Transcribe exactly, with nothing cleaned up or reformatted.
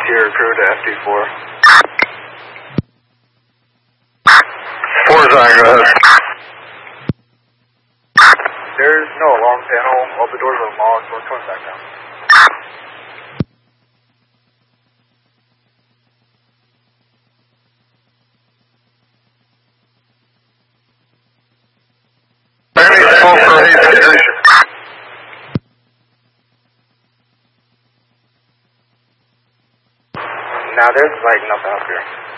your crew to F T four. Four Zion, go ahead. There's no alarm panel. All the doors are locked. We're coming back down. Now there's lighting up out here.